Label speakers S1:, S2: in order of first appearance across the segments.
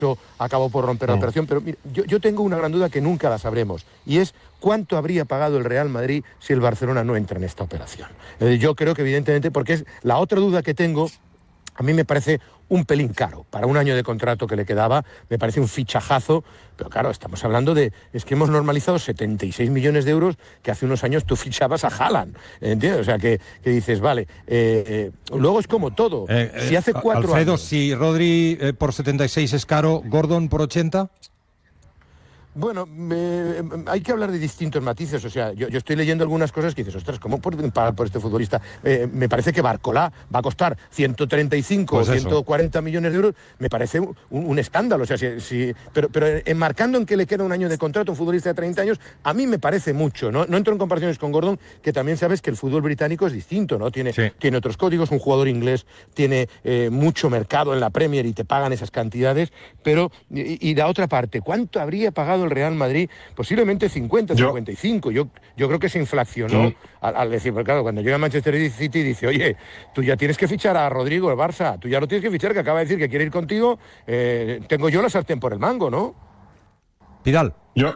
S1: acabó por romper la operación, pero mira, yo tengo una gran duda que nunca la sabremos, y es cuánto habría pagado el Real Madrid si el Barcelona no entra en esta operación. Yo creo que evidentemente, porque es la otra duda que tengo, a mí me parece un pelín caro. Para un año de contrato que le quedaba, me parece un fichajazo, pero claro, estamos hablando es que hemos normalizado 76 millones de euros que hace unos años tú fichabas a Haaland, ¿entiendes? O sea, que dices, vale, luego es como todo. Si hace 4 años...
S2: Alfredo, si Rodri por 76 es caro, ¿Gordon por 80?
S1: Bueno, hay que hablar de distintos matices. O sea, yo estoy leyendo algunas cosas que dices, ostras, ¿cómo pueden pagar por este futbolista? Me parece que Barcolá va a costar 135 o 140 millones de euros. Me parece un escándalo. O sea, pero enmarcando en que le queda un año de contrato a un futbolista de 30 años, a mí me parece mucho. No entro en comparaciones con Gordon, que también sabes que el fútbol británico es distinto, ¿no? Tiene otros códigos. Un jugador inglés tiene mucho mercado en la Premier y te pagan esas cantidades. Pero, y la otra parte, ¿cuánto habría pagado el Real Madrid? Posiblemente 50, 55. Yo creo que se inflacionó al decir, porque claro, cuando llega a Manchester City dice, oye, tú ya tienes que fichar a Rodrigo, el Barça, tú ya lo tienes que fichar, que acaba de decir que quiere ir contigo, tengo yo la sartén por el mango, ¿no?
S2: Pidal.
S3: Yo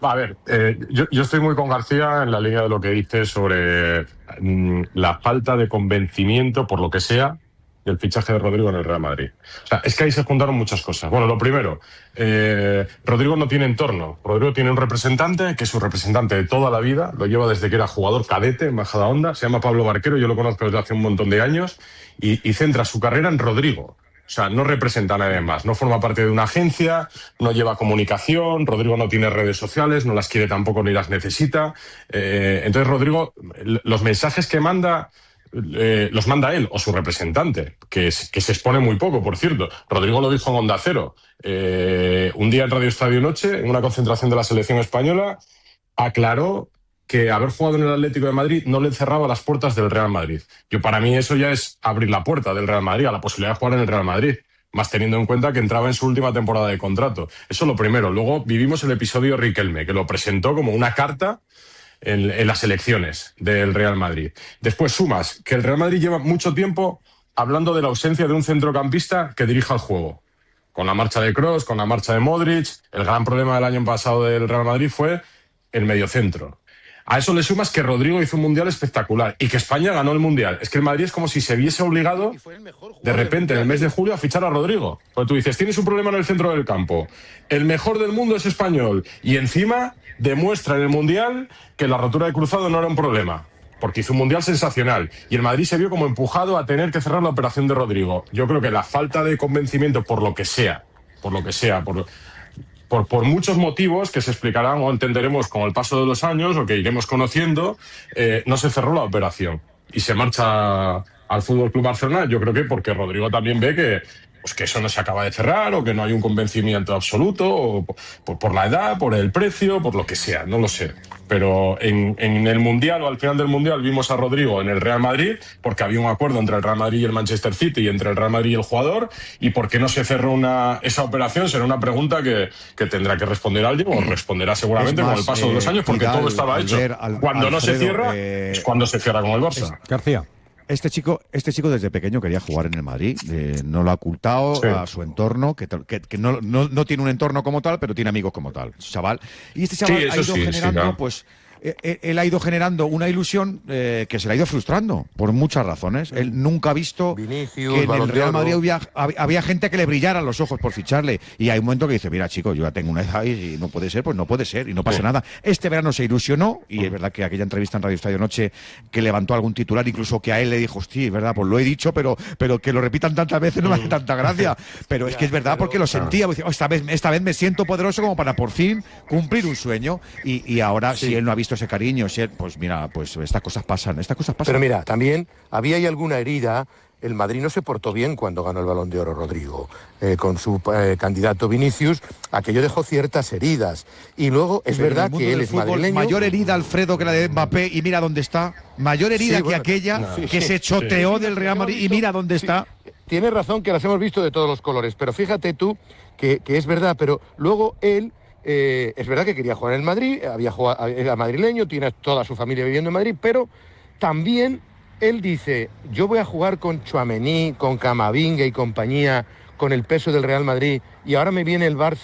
S3: estoy muy con García en la línea de lo que dice sobre la falta de convencimiento, por lo que sea, del fichaje de Rodrigo en el Real Madrid. O sea, es que ahí se juntaron muchas cosas. Bueno, lo primero, Rodrigo no tiene entorno. Rodrigo tiene un representante, que es su representante de toda la vida, lo lleva desde que era jugador cadete en Majadahonda, se llama Pablo Barquero, yo lo conozco desde hace un montón de años, y centra su carrera en Rodrigo. O sea, no representa a nadie más, no forma parte de una agencia, no lleva comunicación, Rodrigo no tiene redes sociales, no las quiere tampoco ni las necesita. Entonces, Rodrigo, los mensajes que manda... los manda él o su representante, que se expone muy poco, por cierto. Rodrigo lo dijo en Onda Cero. Un día en Radio Estadio Noche, en una concentración de la selección española, aclaró que haber jugado en el Atlético de Madrid no le cerraba las puertas del Real Madrid. Para mí eso ya es abrir la puerta del Real Madrid a la posibilidad de jugar en el Real Madrid, más teniendo en cuenta que entraba en su última temporada de contrato. Eso es lo primero. Luego vivimos el episodio Riquelme, que lo presentó como una carta en las elecciones del Real Madrid. Después sumas que el Real Madrid lleva mucho tiempo hablando de la ausencia de un centrocampista que dirija el juego. Con la marcha de Kroos, con la marcha de Modric, el gran problema del año pasado del Real Madrid fue el mediocentro. A eso le sumas que Rodrigo hizo un mundial espectacular y que España ganó el mundial. Es que el Madrid es como si se viese obligado de repente en el mes de julio a fichar a Rodrigo. Porque tú dices, tienes un problema en el centro del campo. El mejor del mundo es español y encima demuestra en el mundial que la rotura de cruzado no era un problema. Porque hizo un mundial sensacional y el Madrid se vio como empujado a tener que cerrar la operación de Rodrigo. Yo creo que la falta de convencimiento por muchos motivos que se explicarán o entenderemos con el paso de los años o que iremos conociendo, no se cerró la operación y se marcha al Fútbol Club Barcelona. Yo creo que porque Rodrigo también ve que eso no se acaba de cerrar o que no hay un convencimiento absoluto o por la edad, por el precio, por lo que sea, no lo sé. Pero en el Mundial o al final del Mundial vimos a Rodrigo en el Real Madrid porque había un acuerdo entre el Real Madrid y el Manchester City y entre el Real Madrid y el jugador, y por qué no se cerró esa operación será una pregunta que tendrá que responder alguien o responderá seguramente con el paso de los años porque todo estaba hecho. Cuando no se cierra es cuando se cierra con el Barça.
S2: García.
S4: Este chico desde pequeño quería jugar en el Madrid, no lo ha ocultado a su entorno, que no tiene un entorno como tal, pero tiene amigos como tal, chaval. Y este chaval ha ido generando, él ha ido generando una ilusión que se le ha ido frustrando por muchas razones. Él nunca ha visto
S1: Vinicius,
S4: que en el Real Madrid había gente que le brillaran los ojos por ficharle. Y hay un momento que dice, mira chico, yo ya tengo una edad y no puede ser, pues no puede ser y no pasa nada. Este verano se ilusionó y es verdad que aquella entrevista en Radio Estadio Noche que levantó algún titular, incluso que a él le dijo, hostia, es verdad, pues lo he dicho, pero que lo repitan tantas veces no me hace tanta gracia. Pero es que es verdad porque lo sentía. Dice, esta vez me siento poderoso como para por fin cumplir un sueño y ahora si él no ha visto ese cariño, pues mira, pues estas cosas pasan.
S1: Pero mira, también había ahí alguna herida. El Madrid no se portó bien cuando ganó el Balón de Oro Rodrigo. Con su candidato Vinicius, aquello dejó ciertas heridas. Y luego es verdad que él es madrileño.
S4: Mayor herida, Alfredo, que la de Mbappé, y mira dónde está. Mayor herida que aquella que se choteó del Real Madrid, y mira dónde está.
S1: Tienes razón que las hemos visto de todos los colores, pero fíjate tú que es verdad, pero luego él... es verdad que quería jugar en el Madrid, era madrileño, tiene toda su familia viviendo en Madrid, pero también él dice, yo voy a jugar con Tchouaméni, con Camavinga y compañía, con el peso del Real Madrid y ahora me viene el Barça